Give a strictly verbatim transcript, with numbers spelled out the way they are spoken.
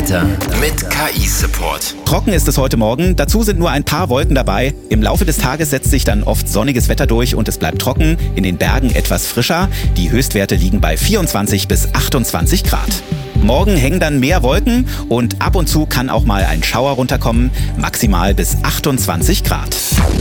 Wetter mit K I-Support. Trocken ist es heute Morgen, dazu sind nur ein paar Wolken dabei. Im Laufe des Tages setzt sich dann oft sonniges Wetter durch und es bleibt trocken, in den Bergen etwas frischer. Die Höchstwerte liegen bei vierundzwanzig bis achtundzwanzig Grad. Morgen hängen dann mehr Wolken und ab und zu kann auch mal ein Schauer runterkommen, maximal bis achtundzwanzig Grad.